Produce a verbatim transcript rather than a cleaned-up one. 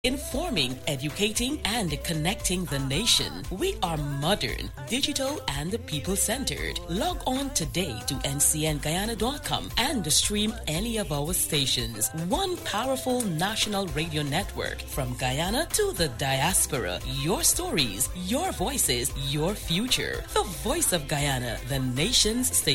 Informing, educating, and connecting the nation. We are modern, digital, and people-centered. Log on today to N C N Guyana dot com and stream any of our stations. One powerful national radio network from Guyana to the diaspora. Your stories, your voices, your future. The Voice of Guyana, the nation's station.